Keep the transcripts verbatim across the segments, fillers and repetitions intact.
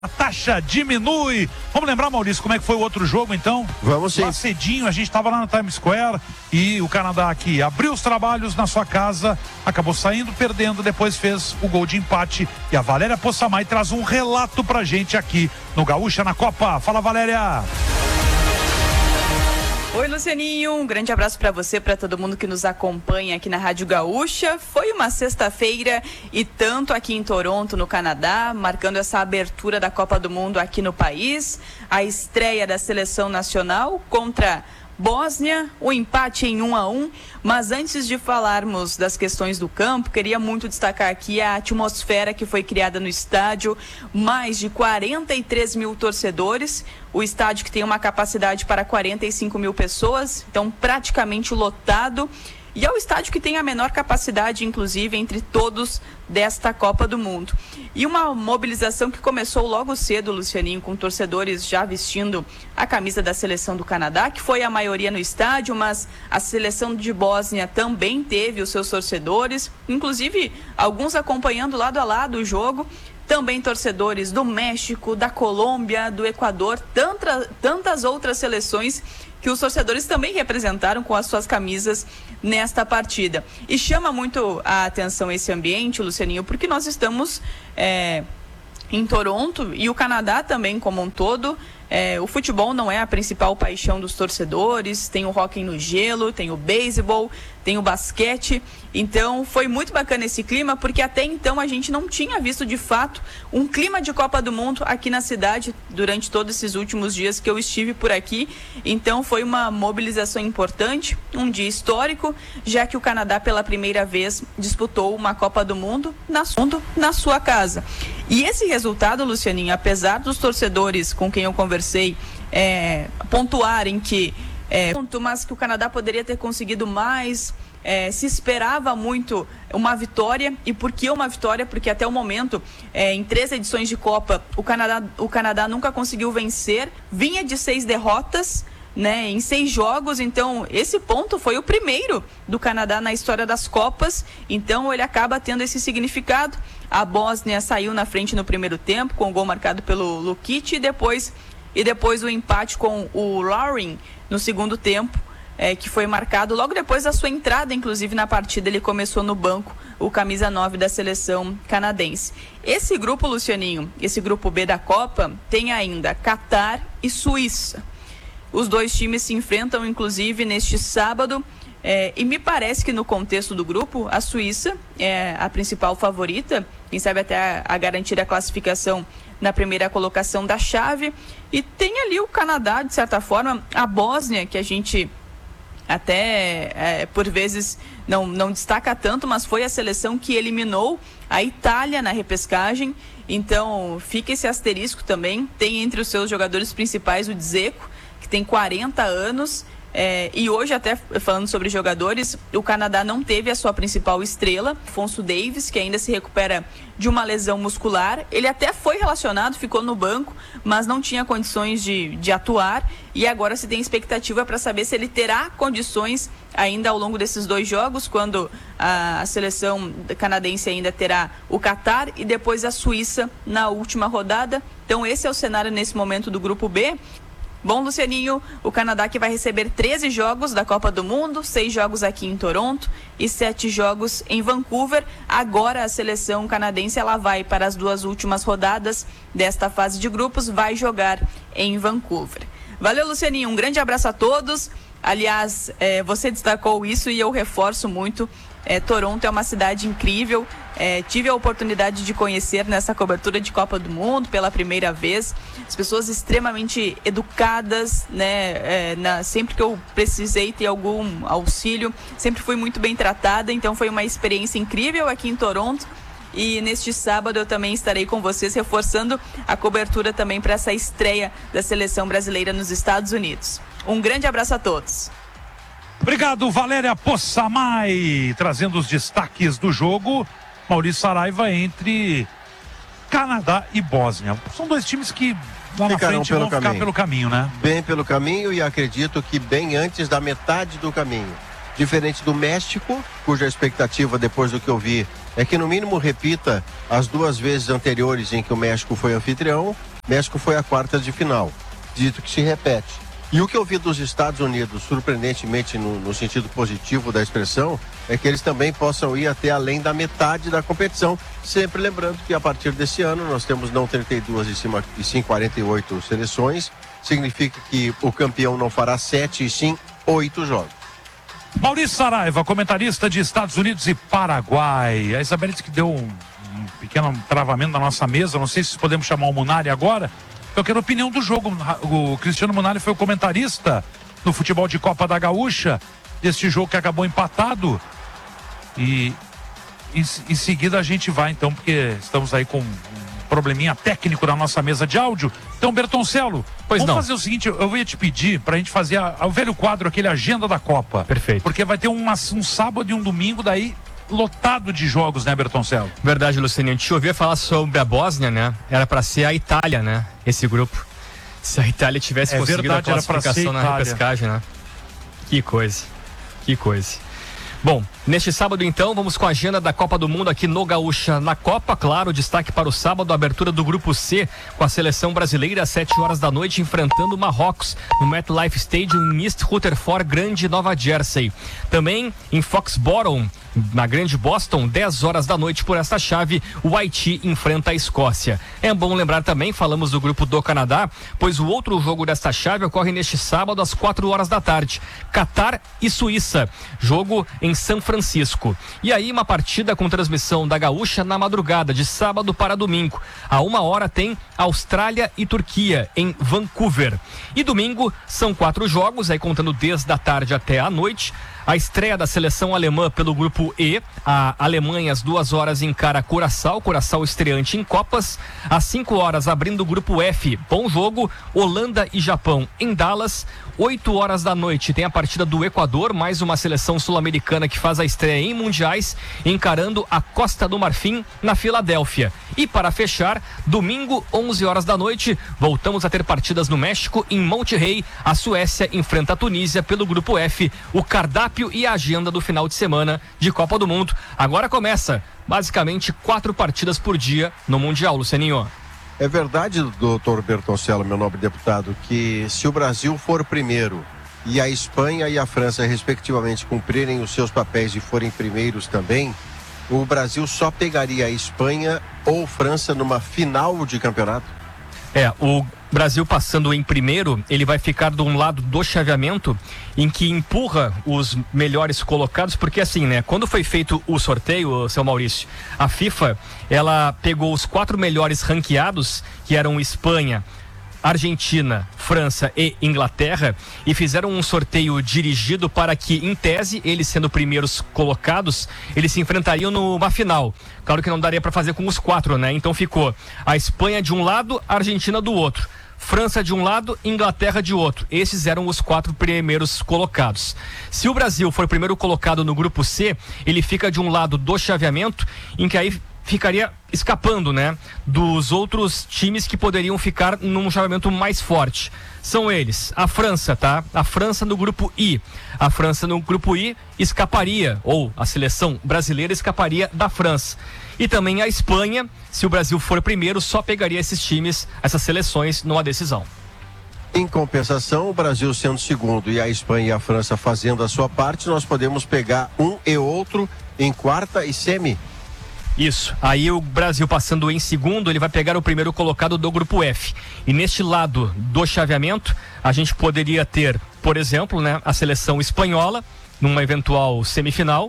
A taxa diminui. Vamos lembrar, Maurício, como é que foi o outro jogo, então? Vamos sim. Lá cedinho, a gente estava lá na Times Square e o Canadá aqui abriu os trabalhos na sua casa, acabou saindo, perdendo, depois fez o gol de empate. E a Valéria Possamay traz um relato pra gente aqui no Gaúcha na Copa. Fala, Valéria! Oi, Lucianinho, um grande abraço para você, para todo mundo que nos acompanha aqui na Rádio Gaúcha. Foi uma sexta-feira e tanto aqui em Toronto, no Canadá, marcando essa abertura da Copa do Mundo aqui no país, a estreia da seleção nacional contra Bósnia, o empate em um a um, mas antes de falarmos das questões do campo, queria muito destacar aqui a atmosfera que foi criada no estádio, mais de quarenta e três mil torcedores, o estádio que tem uma capacidade para quarenta e cinco mil pessoas, então praticamente lotado, e é o estádio que tem a menor capacidade, inclusive, entre todos desta Copa do Mundo. E uma mobilização que começou logo cedo, Lucianinho, com torcedores já vestindo a camisa da seleção do Canadá, que foi a maioria no estádio, mas a seleção de Bósnia também teve os seus torcedores, inclusive alguns acompanhando lado a lado o jogo. Também torcedores do México, da Colômbia, do Equador, tanta, tantas outras seleções que os torcedores também representaram com as suas camisas nesta partida. E chama muito a atenção esse ambiente, Lucianinho, porque nós estamos é, em Toronto e o Canadá também como um todo. É, o futebol não é a principal paixão dos torcedores, tem o hóquei no gelo, tem o beisebol, tem o basquete. Então foi muito bacana esse clima, porque até então a gente não tinha visto de fato um clima de Copa do Mundo aqui na cidade durante todos esses últimos dias que eu estive por aqui. Então foi uma mobilização importante, um dia histórico, já que o Canadá pela primeira vez disputou uma Copa do Mundo na, na sua casa. E esse resultado, Lucianinho, apesar dos torcedores com quem eu conversei é, pontuarem que é, mas que o Canadá poderia ter conseguido mais, é, se esperava muito uma vitória. E por que uma vitória? Porque até o momento, é, em três edições de Copa, o Canadá, o Canadá nunca conseguiu vencer, vinha de seis derrotas, né, em seis jogos. Então esse ponto foi o primeiro do Canadá na história das Copas, então ele acaba tendo esse significado. A Bósnia saiu na frente no primeiro tempo com o gol marcado pelo Lukic e depois, e depois o empate com o Lauren no segundo tempo, é, que foi marcado logo depois da sua entrada, inclusive na partida ele começou no banco, o camisa nove da seleção canadense. Esse grupo, Lucianinho, esse grupo B da Copa, tem ainda Catar e Suíça. Os dois times se enfrentam, inclusive, neste sábado, é, e me parece que no contexto do grupo, a Suíça é a principal favorita, quem sabe até a, a garantir a classificação na primeira colocação da chave, e tem ali o Canadá, de certa forma, a Bósnia, que a gente até, é, por vezes, não, não destaca tanto, mas foi a seleção que eliminou a Itália na repescagem, então fica esse asterisco também. Tem entre os seus jogadores principais o Dzeko, que tem quarenta anos, é, e hoje, até falando sobre jogadores, o Canadá não teve a sua principal estrela, Alfonso Davies, que ainda se recupera de uma lesão muscular. Ele até foi relacionado, ficou no banco, mas não tinha condições de, de atuar, e agora se tem expectativa para saber se ele terá condições ainda ao longo desses dois jogos, quando a, a seleção canadense ainda terá o Catar e depois a Suíça na última rodada. Então esse é o cenário nesse momento do grupo B. Bom, Lucianinho, o Canadá que vai receber treze jogos da Copa do Mundo, seis jogos aqui em Toronto e sete jogos em Vancouver. Agora a seleção canadense ela vai para as duas últimas rodadas desta fase de grupos, vai jogar em Vancouver. Valeu, Lucianinho, um grande abraço a todos. Aliás, é, você destacou isso e eu reforço muito. É, Toronto é uma cidade incrível, é, tive a oportunidade de conhecer nessa cobertura de Copa do Mundo pela primeira vez, as pessoas extremamente educadas, né, é, na, sempre que eu precisei ter algum auxílio, sempre fui muito bem tratada, então foi uma experiência incrível aqui em Toronto. E neste sábado eu também estarei com vocês reforçando a cobertura também para essa estreia da seleção brasileira nos Estados Unidos. Um grande abraço a todos. Obrigado, Valéria Possamay, trazendo os destaques do jogo. Maurício Saraiva entre Canadá e Bósnia. São dois times que lá na Ficarão frente pelo vão ficar caminho. pelo caminho, né? Bem pelo caminho, e acredito que bem antes da metade do caminho. Diferente do México, cuja expectativa, depois do que eu vi é que no mínimo repita as duas vezes anteriores em que o México foi anfitrião. México foi a quartas de final, dito que se repete. E o que eu vi dos Estados Unidos, surpreendentemente no, no sentido positivo da expressão, é que eles também possam ir até além da metade da competição, sempre lembrando que a partir desse ano nós temos não trinta e duas e cima, e sim quarenta e oito seleções, significa que o campeão não fará sete e sim oito jogos. Maurício Saraiva, comentarista de Estados Unidos e Paraguai. A Isabela disse que deu um, um pequeno travamento na nossa mesa, não sei se podemos chamar o Munari agora. Eu quero a opinião do jogo. O Cristiano Munari foi o comentarista no futebol de Copa da Gaúcha, deste jogo que acabou empatado. E em, em seguida a gente vai então, porque estamos aí com um probleminha técnico na nossa mesa de áudio. Então, Bertoncello, pois vamos não. fazer o seguinte, eu ia te pedir pra gente fazer a, a, o velho quadro, aquele Agenda da Copa. Perfeito. Porque vai ter uma, um sábado e um domingo daí lotado de jogos, né, Bertoncello? Verdade, Luciano. A gente ouvia falar sobre a Bósnia, né? Era pra ser a Itália, né? Esse grupo. Se a Itália tivesse é conseguido verdade, a classificação na repescagem, né? Que coisa. Que coisa. Bom, neste sábado então, vamos com a agenda da Copa do Mundo aqui no Gaúcha. Na Copa, claro, destaque para o sábado, a abertura do Grupo C, com a seleção brasileira às sete horas da noite, enfrentando o Marrocos, no MetLife Stadium em East Rutherford, Grande Nova Jersey. Também em Foxborough, na Grande Boston, dez horas da noite, por esta chave, o Haiti enfrenta a Escócia. É bom lembrar também, falamos do grupo do Canadá, pois o outro jogo desta chave ocorre neste sábado às quatro horas da tarde. Catar e Suíça, jogo em São Francisco. E aí uma partida com transmissão da Gaúcha na madrugada, de sábado para domingo. A uma hora tem Austrália e Turquia, em Vancouver. E domingo são quatro jogos, aí contando desde a tarde até a noite. A estreia da seleção alemã pelo grupo E, a Alemanha às duas horas encara Curaçao, Curaçao estreante em Copas. Às cinco horas abrindo o grupo F, bom jogo, Holanda e Japão em Dallas. Oito horas da noite tem a partida do Equador, mais uma seleção sul-americana que faz a estreia em mundiais, encarando a Costa do Marfim na Filadélfia. E para fechar, domingo, onze horas da noite, voltamos a ter partidas no México, em Monterrey. A Suécia enfrenta a Tunísia pelo grupo F, o cardápio e a agenda do final de semana de Copa do Mundo. Agora começa, basicamente, quatro partidas por dia no Mundial, Lucianinho. É verdade, doutor Bertoncello, meu nobre deputado, que se o Brasil for primeiro e a Espanha e a França, respectivamente, cumprirem os seus papéis e forem primeiros também, o Brasil só pegaria a Espanha ou França numa final de campeonato? É, o Brasil passando em primeiro, ele vai ficar de um lado do chaveamento em que empurra os melhores colocados, porque assim, né, quando foi feito o sorteio, seu Maurício, a FIFA, ela pegou os quatro melhores ranqueados, que eram Espanha, Argentina, França e Inglaterra, e fizeram um sorteio dirigido para que, em tese, eles sendo primeiros colocados, eles se enfrentariam numa final. Claro que não daria para fazer com os quatro, né? Então ficou a Espanha de um lado, a Argentina do outro. França de um lado, Inglaterra de outro. Esses eram os quatro primeiros colocados. Se o Brasil for primeiro colocado no grupo C, ele fica de um lado do chaveamento, em que aí ficaria escapando, né, dos outros times que poderiam ficar num chaveamento mais forte. São eles, a França, tá? A França no grupo I. A França no grupo I escaparia, ou a seleção brasileira escaparia da França. E também a Espanha, se o Brasil for primeiro, só pegaria esses times, essas seleções, numa decisão. Em compensação, o Brasil sendo segundo e a Espanha e a França fazendo a sua parte, nós podemos pegar um e outro em quarta e semi. Isso, aí o Brasil passando em segundo, ele vai pegar o primeiro colocado do grupo F. E neste lado do chaveamento, a gente poderia ter, por exemplo, né, a seleção espanhola numa eventual semifinal.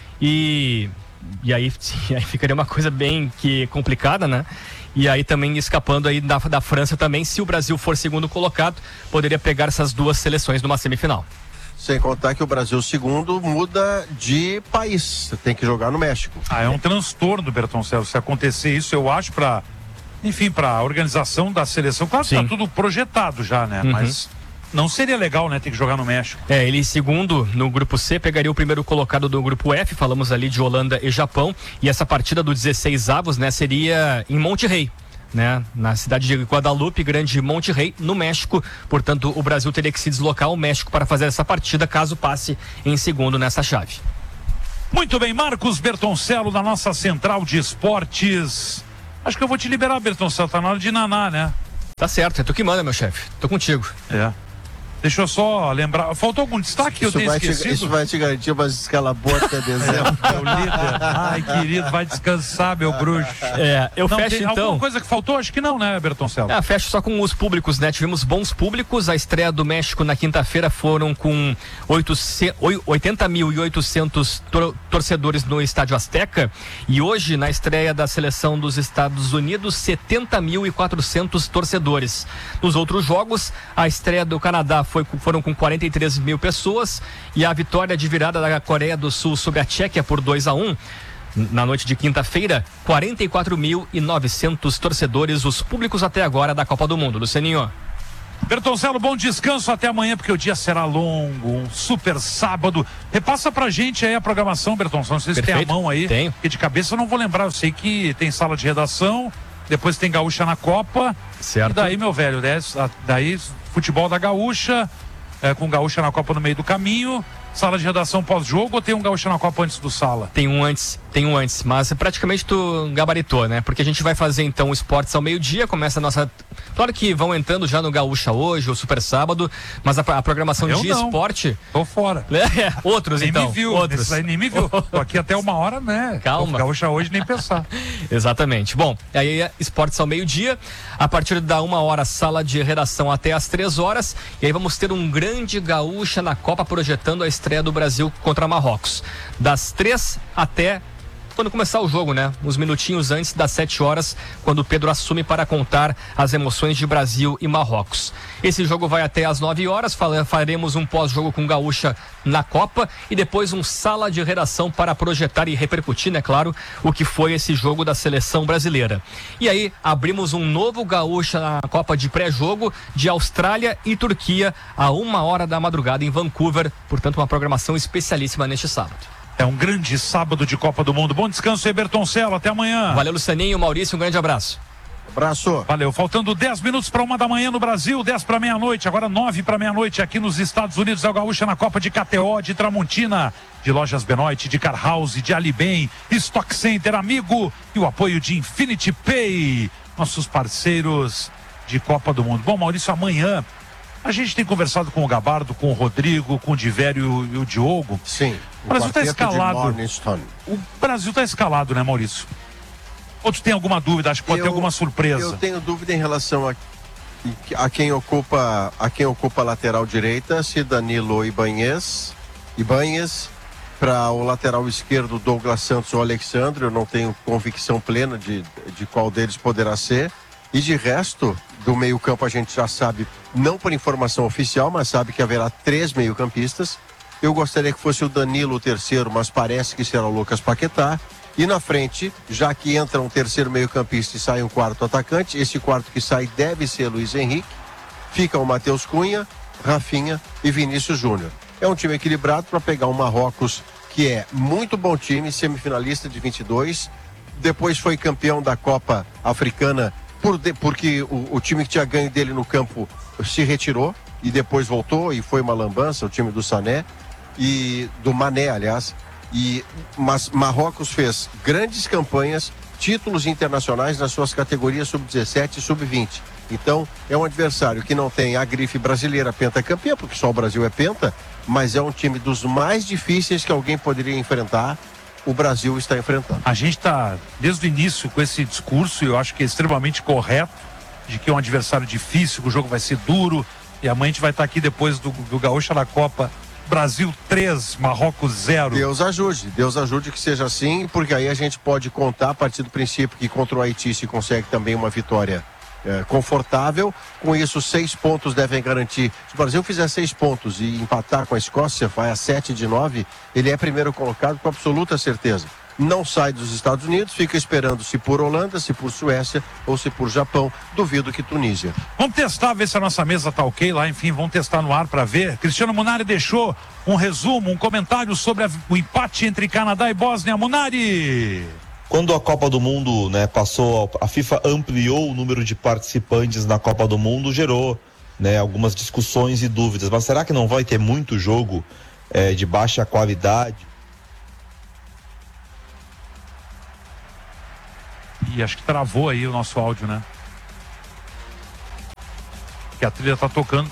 E, e aí, sim, aí ficaria uma coisa bem que complicada, né? E aí também escapando aí da, da França também, se o Brasil for segundo colocado, poderia pegar essas duas seleções numa semifinal. Sem contar que o Brasil segundo muda de país, tem que jogar no México. Ah, é um transtorno, Bertoncello, se acontecer isso, eu acho, para, enfim, para a organização da seleção. Claro que tá tudo projetado já, né? Uhum. Mas não seria legal, né, ter que jogar no México. É, ele segundo no grupo C, pegaria o primeiro colocado do grupo F, falamos ali de Holanda e Japão, e essa partida do dezesseis avos, né, seria em Monterrey, né, na cidade de Guadalupe, Grande Monterrey, no México. Portanto, o Brasil teria que se deslocar ao México para fazer essa partida, caso passe em segundo nessa chave. Muito bem, Marcos Bertoncello, da nossa central de esportes. Acho que eu vou te liberar, Bertoncello, tá na hora de naná, né? Tá certo, é tu que manda, meu chefe. Tô contigo. É. Deixa eu só lembrar. Faltou algum destaque que eu Isso tenho vai, te, esquecido? isso vai te garantir uma escala boa até dezembro. Meu líder. Ai, querido, vai descansar, meu bruxo. É, eu Não, fecho tem então. alguma coisa que faltou? Acho que não, né, Bertoncello? Ah, fecho só com os públicos, né? Tivemos bons públicos. A estreia do México na quinta-feira foram com oitenta mil e oitocentos tor torcedores no Estádio Azteca. E hoje, na estreia da seleção dos Estados Unidos, setenta mil e quatrocentos torcedores. Nos outros jogos, a estreia do Canadá foi, foram com quarenta e três mil pessoas. E a vitória de virada da Coreia do Sul sobre a Tchequia por dois a um. Na noite de quinta-feira, quarenta e quatro mil e novecentos torcedores, os públicos até agora da Copa do Mundo. Lucianinho. Bertoncello, bom descanso até amanhã, porque o dia será longo, um super sábado. Repassa pra gente aí a programação, Bertoncello, não sei se tem a mão aí. Tenho. Porque de cabeça eu não vou lembrar, eu sei que tem sala de redação, depois tem Gaúcha na Copa. Certo. E daí, meu velho, né, daí futebol da Gaúcha, é, com Gaúcha na Copa no meio do caminho. Sala de redação pós-jogo ou tem um Gaúcha na Copa antes do Sala? Tem um antes, tem um antes, mas praticamente tu gabaritou, né? Porque a gente vai fazer então esportes ao meio-dia, começa a nossa... Claro que vão entrando já no Gaúcha hoje, o Super Sábado, mas a, a programação Eu de não. esporte... Tô fora. É, outros Nem então. me viu, outros. Esse aí nem me viu. Tô aqui até uma hora, né? Calma. Gaúcha hoje nem pensar. Exatamente. Bom, aí é esportes ao meio-dia, a partir da uma hora, sala de redação até às três horas, e aí vamos ter um grande Gaúcha na Copa projetando a estreia do Brasil contra Marrocos. Das três até quando começar o jogo, né? Uns minutinhos antes das sete horas, quando o Pedro assume para contar as emoções de Brasil e Marrocos. Esse jogo vai até às nove horas, faremos um pós-jogo com Gaúcha na Copa e depois um sala de redação para projetar e repercutir, né, claro, o que foi esse jogo da seleção brasileira. E aí, abrimos um novo Gaúcha na Copa de pré-jogo de Austrália e Turquia a uma hora da madrugada em Vancouver, portanto uma programação especialíssima neste sábado. É um grande sábado de Copa do Mundo. Bom descanso aí, Bertoncello. Até amanhã. Valeu, Lucianinho. Maurício, um grande abraço. Abraço. Valeu. Faltando dez minutos para uma da manhã no Brasil, dez para meia-noite, agora nove para meia-noite aqui nos Estados Unidos. É o Gaúcha na Copa de K T O, de Tramontina, de Lojas Benoit, de Car House, de Alibem, Stock Center, Amigo e o apoio de Infinity Pay, nossos parceiros de Copa do Mundo. Bom, Maurício, amanhã a gente tem conversado com o Gabardo, com o Rodrigo, com o Divério e o Diogo. Sim. O Brasil está escalado. O Brasil está escalado, né, Maurício? Ou tu tem alguma dúvida? Acho que pode eu, ter alguma surpresa. Eu tenho dúvida em relação a, a quem ocupa a quem ocupa a lateral direita, se Danilo Ibanez, Ibanez, para o lateral esquerdo Douglas Santos ou Alexandre. Eu não tenho convicção plena de, de qual deles poderá ser. E de resto, do meio-campo a gente já sabe, não por informação oficial, mas sabe que haverá três meio-campistas. Eu gostaria que fosse o Danilo o terceiro, mas parece que será o Lucas Paquetá. E na frente, já que entra um terceiro meio-campista e sai um quarto atacante, esse quarto que sai deve ser Luiz Henrique. Fica o Matheus Cunha, Rafinha e Vinícius Júnior. É um time equilibrado para pegar o Marrocos, que é muito bom time, semifinalista de vinte e dois. Depois foi campeão da Copa Africana, por de, porque o, o time que tinha ganho dele no campo se retirou e depois voltou e foi uma lambança, o time do Sané e do Mané, aliás. E, mas Marrocos fez grandes campanhas, títulos internacionais nas suas categorias sub dezessete e sub vinte. Então é um adversário que não tem a grife brasileira pentacampeã, porque só o Brasil é penta, mas é um time dos mais difíceis que alguém poderia enfrentar. O Brasil está enfrentando. A gente está desde o início com esse discurso, e eu acho que é extremamente correto, de que é um adversário difícil, que o jogo vai ser duro, e amanhã a gente vai estar aqui depois do, do Gaúcha na Copa. Brasil três, Marrocos zero. Deus ajude, Deus ajude que seja assim, porque aí a gente pode contar a partir do princípio que contra o Haiti se consegue também uma vitória é, confortável. Com isso, seis pontos devem garantir. Se o Brasil fizer seis pontos e empatar com a Escócia, vai a sete de nove, ele é primeiro colocado com absoluta certeza. Não sai dos Estados Unidos, fica esperando se por Holanda, se por Suécia ou se por Japão. Duvido que Tunísia. Vamos testar, ver se a nossa mesa tá ok lá, enfim, vamos testar no ar para ver. Cristiano Munari deixou um resumo, um comentário sobre a, o empate entre Canadá e Bósnia. Munari! Quando a Copa do Mundo, né, passou, a FIFA ampliou o número de participantes na Copa do Mundo, gerou, né, algumas discussões e dúvidas. Mas será que não vai ter muito jogo é, de baixa qualidade? Ih, acho que travou aí o nosso áudio, né? Que a trilha tá tocando.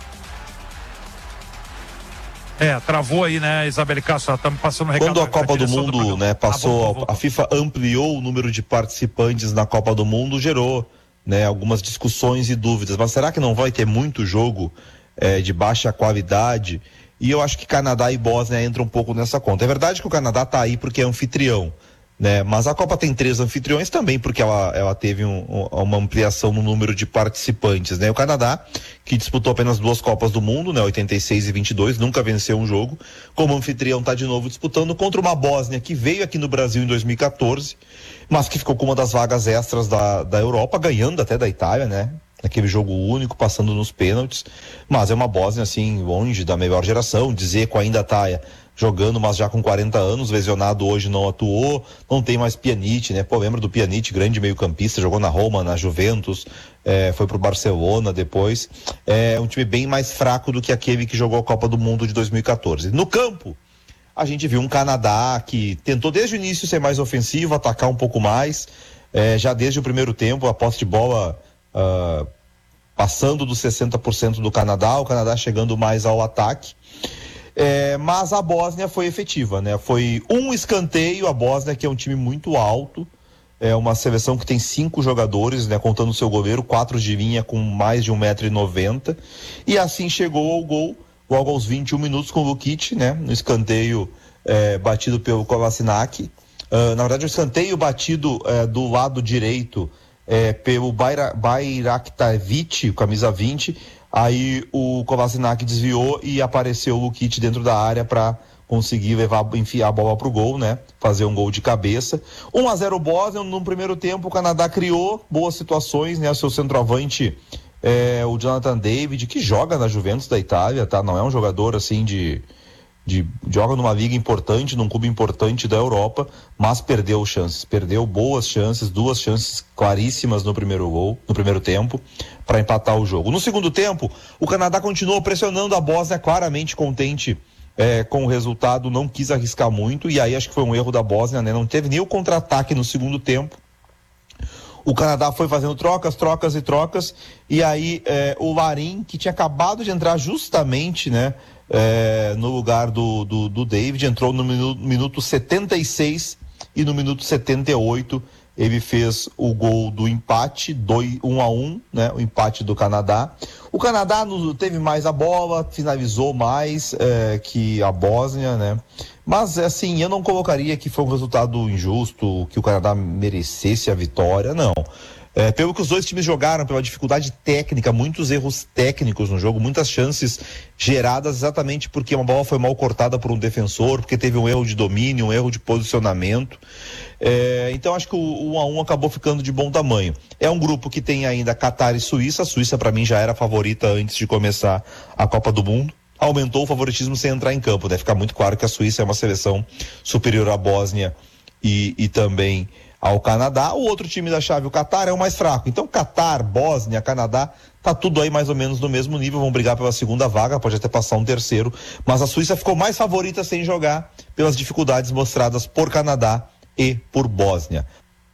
É, travou aí, né, Isabelle Castro? Tá me passando um recado. Quando a Copa do Mundo, do né, passou, ah, voltou, voltou. a FIFA ampliou o número de participantes na Copa do Mundo, gerou, né, algumas discussões e dúvidas. Mas será que não vai ter muito jogo é, de baixa qualidade? E eu acho que Canadá e Bósnia entram um pouco nessa conta. É verdade que o Canadá tá aí porque é anfitrião, né? Mas a Copa tem três anfitriões também, porque ela, ela teve um, uma ampliação no número de participantes, né? O Canadá, que disputou apenas duas Copas do Mundo, né? oitenta e seis e vinte e dois, nunca venceu um jogo. Como anfitrião, está de novo disputando contra uma Bósnia que veio aqui no Brasil em dois mil e quatorze, mas que ficou com uma das vagas extras da, da Europa, ganhando até da Itália, né? Aquele jogo único, passando nos pênaltis. Mas é uma Bósnia, assim, longe da melhor geração. Dzeko ainda está jogando, mas já com quarenta anos, lesionado hoje, não atuou. Não tem mais Pjanic, né? Pô, lembra do Pjanic, grande meio-campista, jogou na Roma, na Juventus, é, foi pro Barcelona depois. É um time bem mais fraco do que aquele que jogou a Copa do Mundo de dois mil e quatorze. No campo, a gente viu um Canadá que tentou desde o início ser mais ofensivo, atacar um pouco mais. É, já desde o primeiro tempo, a posse de bola uh, passando dos sessenta por cento do Canadá, o Canadá chegando mais ao ataque. É, mas a Bósnia foi efetiva, né? Foi um escanteio, a Bósnia, que é um time muito alto, é uma seleção que tem cinco jogadores, né? Contando o seu goleiro, quatro de linha com mais de um metro e noventa, e assim chegou ao gol, logo aos vinte e um minutos com o Lukic, né? No escanteio é, batido pelo Kolasinac. Uh, na verdade, o escanteio batido é, do lado direito é, pelo Bayra, Bayraktarevic, camisa vinte. Aí o Kolasinac desviou e apareceu o Lukic dentro da área para conseguir levar, enfiar a bola pro gol, né? Fazer um gol de cabeça. um a zero Bósnia. No primeiro tempo o Canadá criou boas situações, né? O seu centroavante, é, o Jonathan David, que joga na Juventus da Itália, tá? Não é um jogador assim de... De, joga numa liga importante, num clube importante da Europa, mas perdeu chances, perdeu boas chances, duas chances claríssimas no primeiro gol, no primeiro tempo, para empatar o jogo. No segundo tempo, o Canadá continuou pressionando a Bósnia, claramente contente é, com o resultado, não quis arriscar muito, e aí acho que foi um erro da Bósnia, né? Não teve nem o contra-ataque no segundo tempo. O Canadá foi fazendo trocas, trocas e trocas, e aí é, o Larin, que tinha acabado de entrar justamente, né, é, no lugar do, do, do David, entrou no minuto, minuto setenta e seis e no minuto setenta e oito ele fez o gol do empate, um a um, né, o empate do Canadá. O Canadá no, teve mais a bola, finalizou mais é, que a Bósnia, né? Mas, assim, eu não colocaria que foi um resultado injusto, que o Canadá merecesse a vitória, não. É, pelo que os dois times jogaram, pela dificuldade técnica, muitos erros técnicos no jogo, muitas chances geradas exatamente porque uma bola foi mal cortada por um defensor, porque teve um erro de domínio, um erro de posicionamento. É, então acho que o um a um acabou ficando de bom tamanho. É um grupo que tem ainda Catar e Suíça. A Suíça para mim já era a favorita antes de começar a Copa do Mundo. Aumentou o favoritismo sem entrar em campo, né? Fica muito claro que a Suíça é uma seleção superior à Bósnia e, e também ao Canadá. O outro time da chave, o Catar, é o mais fraco. Então Catar, Bósnia, Canadá, tá tudo aí mais ou menos no mesmo nível, vão brigar pela segunda vaga, pode até passar um terceiro, mas a Suíça ficou mais favorita sem jogar pelas dificuldades mostradas por Canadá e por Bósnia.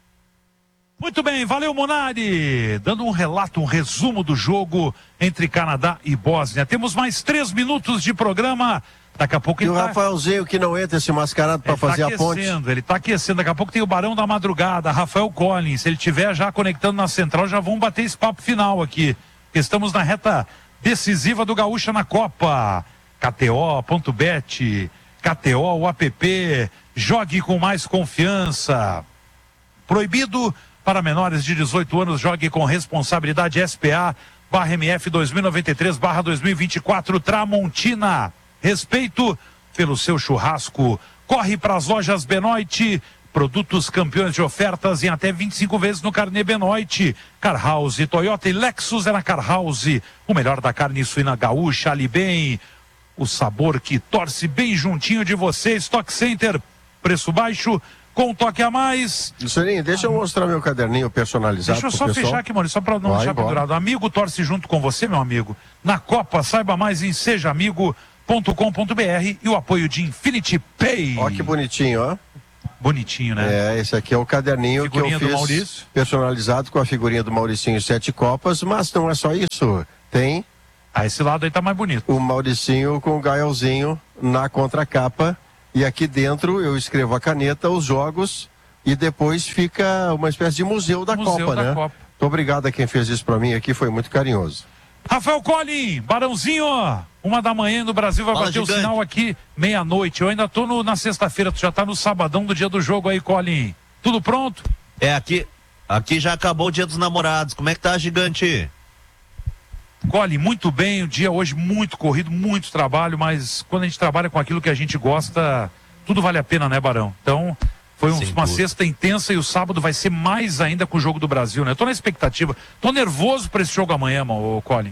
Muito bem, valeu Monari, dando um relato, um resumo do jogo entre Canadá e Bósnia. Temos mais três minutos de programa. Daqui a pouco e ele o tá... Rafaelzinho que não entra esse mascarado para fazer tá a ponte. Ele tá aquecendo, daqui a pouco tem o Barão da Madrugada, Rafael Collins. Se ele tiver já conectando na central, já vão bater esse papo final aqui. Estamos na reta decisiva do Gaúcha na Copa. K T O ponto bet, K T O, o app, jogue com mais confiança. Proibido para menores de dezoito anos, jogue com responsabilidade. S P A barra M F dois mil e noventa e três barra dois mil e vinte e quatro Tramontina. Respeito pelo seu churrasco. Corre para as lojas Benoit. Produtos campeões de ofertas em até vinte e cinco vezes no carnê Benoit. Car House, Toyota e Lexus é na Car House. O melhor da carne suína gaúcha, ali bem. O sabor que torce bem juntinho de você. Stock Center, preço baixo, com um toque a mais. Lucininho, deixa eu mostrar meu caderninho personalizado. Deixa eu só pessoal. fechar aqui, Maurício, só para não Vai deixar embora. pendurado. Amigo torce junto com você, meu amigo. Na Copa, saiba mais em seja amigo ponto com ponto br e o apoio de Infinity Pay. Ó que bonitinho, ó. Bonitinho, né? É, esse aqui é o caderninho Figurinha que eu do fiz Maurício. personalizado com a figurinha do Mauricinho Sete Copas, mas não é só isso. Tem Ah, esse lado aí tá mais bonito. o Mauricinho com o Gaelzinho na contracapa e aqui dentro eu escrevo a caneta, os jogos e depois fica uma espécie de museu da Museu Copa, da né? Copa. Muito obrigado a quem fez isso pra mim aqui, foi muito carinhoso. Rafael Collin, Barãozinho, uma da manhã no Brasil vai Fala, bater gigante. o sinal aqui meia-noite. Eu ainda tô no- na sexta-feira, tu já tá no sabadão do dia do jogo aí, Collin. Tudo pronto? É, aqui, aqui já acabou o dia dos namorados. Como é que tá, gigante? Collin, muito bem, o dia hoje muito corrido, muito trabalho, mas quando a gente trabalha com aquilo que a gente gosta, tudo vale a pena, né, Barão? Então, foi um- Sem uma dúvida. sexta intensa e o sábado vai ser mais ainda com o jogo do Brasil, né? Eu tô na expectativa, tô nervoso pra esse jogo amanhã, mano, ô Collin.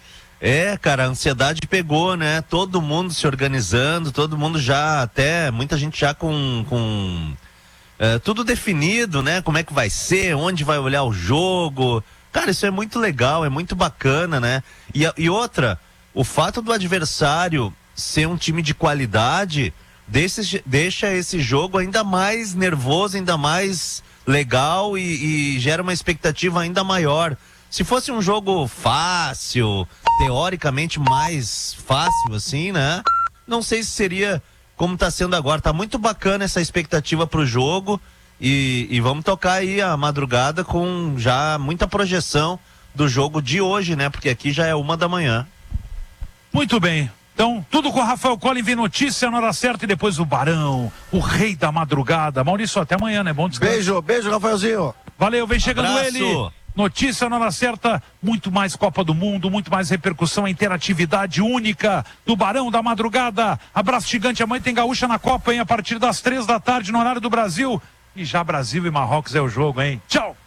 É, cara, a ansiedade pegou, né? Todo mundo se organizando, todo mundo já, até, muita gente já com, com é, tudo definido, né? Como é que vai ser, onde vai olhar o jogo. Cara, isso é muito legal, é muito bacana, né? E, a- e outra, o fato do adversário ser um time de qualidade deixa, deixa esse jogo ainda mais nervoso, ainda mais legal e, e gera uma expectativa ainda maior. Se fosse um jogo fácil, teoricamente mais fácil assim, né? Não sei se seria como tá sendo agora. Tá muito bacana essa expectativa pro jogo e, e vamos tocar aí a madrugada com já muita projeção do jogo de hoje, né? Porque aqui já é uma da manhã. Muito bem. Então, tudo com o Rafael Collin, vem notícia na hora certa e depois o Barão, o rei da madrugada. Maurício, até amanhã, né? Bom descanso. Beijo, beijo, Rafaelzinho. Valeu, vem chegando Abraço. ele. Notícia na hora certa, muito mais Copa do Mundo, muito mais repercussão, a interatividade única do Barão da Madrugada. Abraço gigante, amanhã tem Gaúcha na Copa, hein? A partir das três da tarde no horário do Brasil. E já Brasil e Marrocos é o jogo, hein? Tchau!